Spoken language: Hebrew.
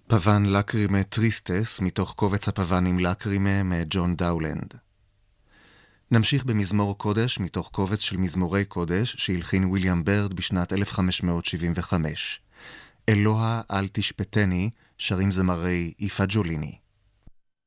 פוון לקרימה טריסטס מתוך קובץ הפוונים לקרימה מג'ון דאולנד. נמשיך במזמור קודש מתוך קובץ של מזמורי קודש שהלחין וויליאם ברד בשנת 1575. אלוה אל תשפטני, שרים זמרי יפה ג'וליני.